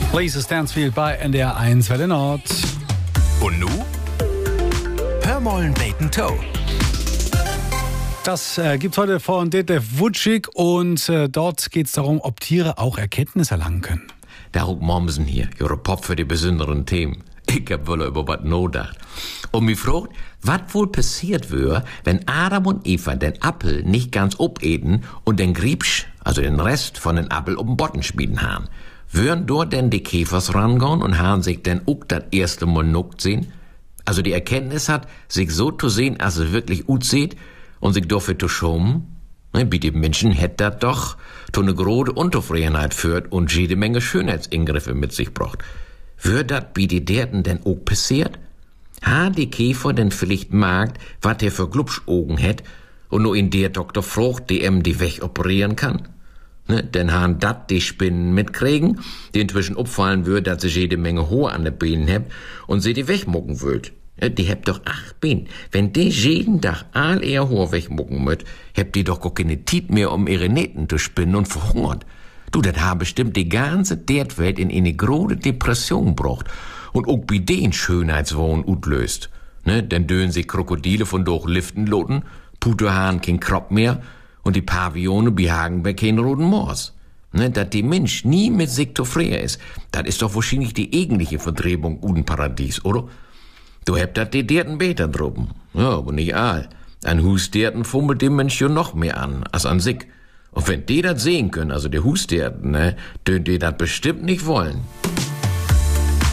Lisa Stansfield bei NDR 1 Welle Nord. Und nu? Hör mollen Bacon Toe. Das gibt's heute von Detlef Wutschig und dort geht's darum, ob Tiere auch Erkenntnis erlangen können. Der Ruck Mommsen hier, ihre Pop für die besonderen Themen. Ich hab wohl über was nachgedacht. Und mich fragt, was wohl passiert wäre, wenn Adam und Eva den Apfel nicht ganz obeten und den Griebsch, also den Rest von den Apfel, um den Botten schmieden haben. Würden dort denn die Käfers rangehen und haben sich denn auch das erste Mal nuckt sehen? Also die Erkenntnis hat, sich so zu sehen, als es wirklich gut sieht und sich dafür zu schonen? Wie die Menschen hätt das doch zu eine große Unzufriedenheit führt und jede Menge Schönheitsingriffe mit sich bracht. Wird das bei die derten denn auch passiert? Ha die Käfer denn vielleicht merkt, wat der für Glubschaugen hätt und nur in der Doktor fragt, die die weg operieren kann? Denn han dat die Spinnen mitkriegen, die inzwischen auffallen wird, dass sie jede Menge Haar an den Beinen hebt und sie die wegmucken wird. Die hebt doch 8 Beine. Wenn die jeden Tag all ihr Haar wegmucken müt, hebt die doch gar keine Tiet mehr, um ihre Nähten zu spinnen und verhungert. Du, das haben bestimmt die ganze Derdwelt in eine große Depression gebracht und auch bei den Schönheitswahn utlöst. Denn dönen sich Krokodile von durch Liften loten, Puterhahn kein Kropp mehr und die Pavione behagen bei keinen roten Moors. Dass die Mensch nie mit sich zufrieden ist, das ist doch wahrscheinlich die eigentliche Verdrehung uden Paradies, oder? Du hebt dat die Derten beter droben. Ja, aber nicht all. Ein Husderten fummelt dem Mensch ja noch mehr an, als an sich. Und wenn die das sehen können, also die Husderten, dürfen die das bestimmt nicht wollen.